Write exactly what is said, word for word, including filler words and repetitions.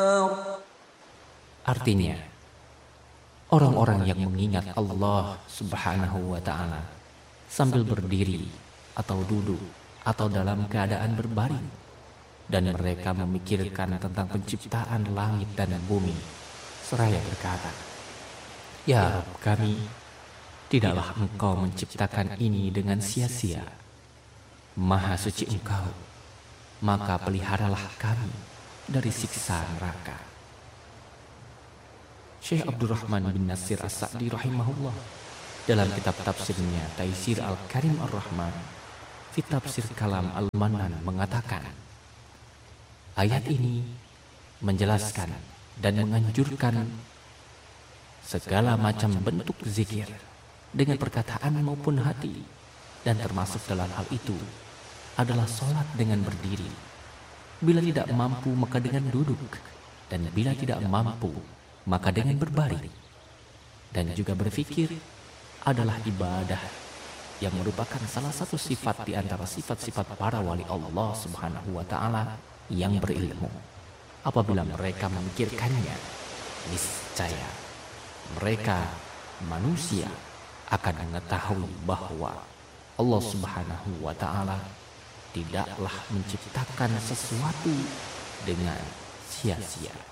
Artinya, orang-orang yang mengingat Allah Subhanahu wa Ta'ala sambil berdiri atau duduk atau dalam keadaan berbaring, dan mereka memikirkan tentang penciptaan langit dan bumi, seraya berkata, "Ya Rabb kami, tidaklah Engkau menciptakan ini dengan sia-sia. Maha suci Engkau, maka peliharalah kami dari siksa neraka." Syekh Abdurrahman bin Nasir As-Sa'di rahimahullah dalam kitab tafsirnya Taisir Al-Karim Ar-Rahman fi Tafsir Kalam Al-Manan mengatakan, ayat ini menjelaskan dan menganjurkan segala macam bentuk zikir dengan perkataan maupun hati, dan termasuk dalam hal itu adalah sholat dengan berdiri. Bila tidak mampu maka dengan duduk, dan bila tidak mampu maka dengan berbaring. Dan juga berfikir adalah ibadah yang merupakan salah satu sifat di antara sifat-sifat para wali Allah Subhanahu wa Ta'ala yang berilmu. Apabila mereka memikirkannya, niscaya mereka manusia akan mengetahui bahwa Allah Subhanahu wa Ta'ala tidaklah menciptakan sesuatu dengan sia-sia.